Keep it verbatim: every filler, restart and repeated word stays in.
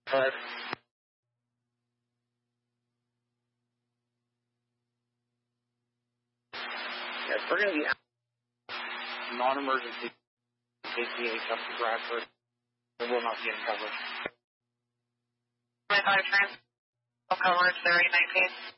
But yes, we're going to be out non-emergency K T H up to Bradford. We will not be in coverage. My five trans coverage, they're eight nineteen.